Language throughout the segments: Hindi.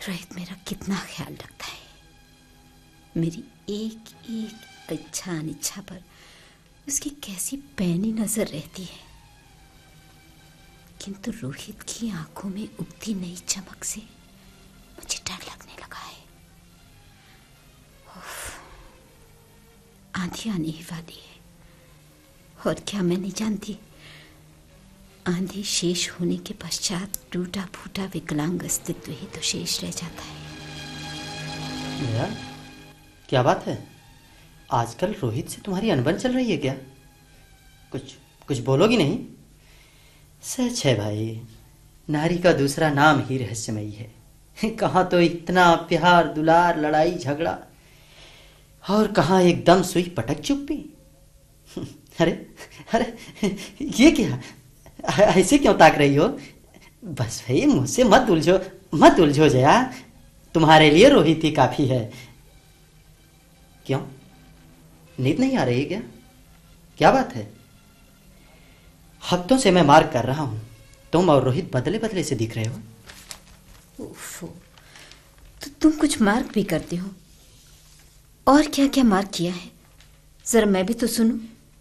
रोहित मेरा कितना ख्याल रखता है। मेरी एक एक इच्छा अनिच्छा पर उसकी कैसी पैनी नजर रहती है, किंतु रोहित की आंखों में उगती नई चमक से मुझे डर लगने लगा है। आंधी आने ही वाली है, और क्या मैं नहीं जानती, आंधी शेष होने के पश्चात टूटा फूटा विकलांग अस्तित्व ही तो शेष रह जाता है। भैया, क्या बात है? आजकल रोहित से तुम्हारी अनबन चल रही है क्या? कुछ बोलोगी नहीं? सच है भाई, नारी का दूसरा नाम ही रहस्यमयी है। कहाँ तो इतना प्यार दुलार लड़ाई झगड़ा, और कहाँ एकदम सुई पटक चुप्पी। अरे अरे, ये क्या? ऐसे क्यों ताक रही हो? बस भाई, मुझसे मत उलझो जया। तुम्हारे लिए रोहित ही काफी है। क्यों, नींद नहीं आ रही है क्या? क्या बात है? हफ्तों से मैं मार्क कर रहा हूं, तुम और रोहित बदले बदले से दिख रहे हो। तो तुम कुछ मार्क भी करते हो? और क्या क्या मार्क किया है, जरा मैं भी तो सुनूं।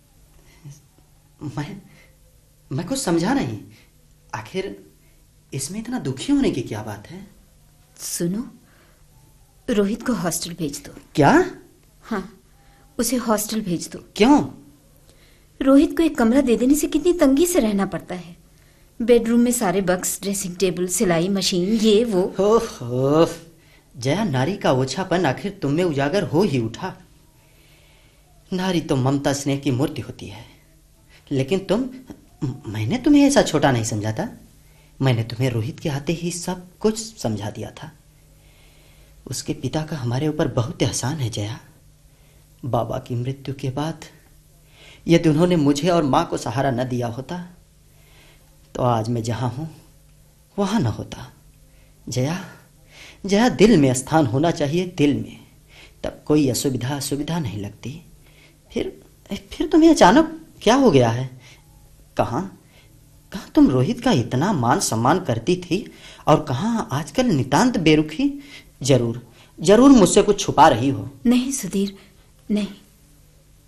मैं कुछ समझा नहीं। आखिर इसमें इतना दुखी होने की क्या बात है? सुनो, रोहित को हॉस्टल भेज दो। क्या? हाँ, उसे हॉस्टल भेज दो। क्यों? रोहित को एक कमरा दे देने से कितनी तंगी से रहना पड़ता है। बेडरूम में सारे बक्स, ड्रेसिंग टेबल, सिलाई मशीन, ये वो। हो जया, नारी का ओछापन आखिर तुम में उजागर हो ही उठा। नारी तो ममता स्नेह की मूर्ति होती है, लेकिन मैंने तुम्हें ऐसा छोटा नहीं समझा था। मैंने तुम्हें रोहित के आते ही सब कुछ समझा दिया था। उसके पिता का हमारे ऊपर बहुत एहसान है जया। बाबा की मृत्यु के बाद यदि उन्होंने मुझे और माँ को सहारा न दिया होता तो आज मैं जहाँ हूँ वहाँ न होता। जया, दिल में स्थान होना चाहिए, दिल में, तब कोई असुविधा नहीं लगती। फिर तुम्हें अचानक क्या हो गया है? कहाँ तुम रोहित का इतना मान सम्मान करती थी, और कहाँ आजकल नितांत बेरुखी। जरूर मुझसे कुछ छुपा रही हो। नहीं सुधीर, नहीं।